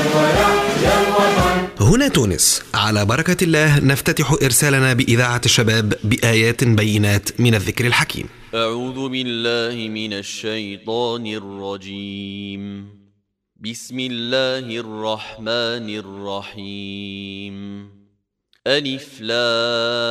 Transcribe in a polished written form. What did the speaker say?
هنا تونس، على بركة الله نفتتح إرسالنا بإذاعة الشباب بآيات بينات من الذكر الحكيم. أعوذ بالله من الشيطان الرجيم. بسم الله الرحمن الرحيم. ألف لام